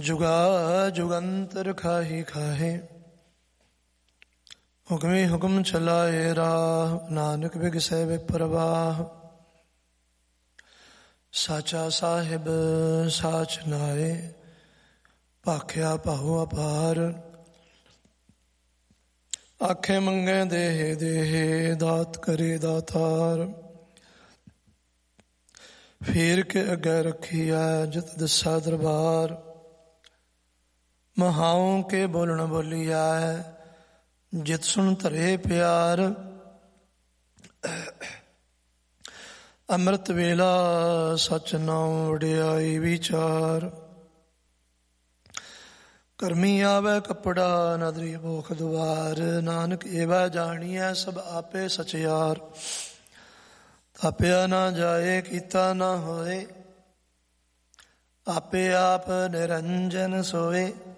ਜੁਗਾ ਜੁਗੰਤਰ ਖਾਹੀ ਖਾਹੇ, ਹੁਕਮੀ ਹੁਕਮ ਚਲਾਏ ਰਾਹ, ਨਾਨਕ ਬਿਗਸੈ ਬੇਪਰਵਾਹ। ਸਾਚਾ ਸਾਹਿਬ ਸਾਚ ਨਾਏ, ਭਾਖਿਆ ਭਾਉ ਅਪਾਰ। ਆਖੇ ਮੰਗੇ ਦੇਹ ਦੇਹ, ਦਾਤ ਕਰੇ ਦਾਤਾਰ। ਫੇਰ ਕੇ ਅੱਗੇ ਰੱਖੀਐ, ਜਿਤ ਦਸਾ ਦਰਬਾਰ। ਮਹਾਉ ਕੇ ਬੋਲਣ ਬੋਲੀਐ, ਜਿਤ ਸੁਣ ਧਰੇ ਪਿਆਰ। ਅੰਮ੍ਰਿਤ ਵੇਲਾ ਸਚ ਨਾਉ, ਵਡਿਆਈ ਵਿਚਾਰ। ਕਰਮੀ ਆਵੈ ਕੱਪੜਾ, ਨਦਰੀ ਭੋਖ ਦੁਆਰ। ਨਾਨਕ ਏਵੈ ਜਾਣੀਐ, ਸਭ ਆਪੇ ਸਚਿਆਰ। ਥਾਪਿਆ ਨਾ ਜਾਏ, ਕੀਤਾ ਨਾ ਹੋਏ, ਆਪੇ ਆਪ ਨਿਰੰਜਨ ਸੋਏ।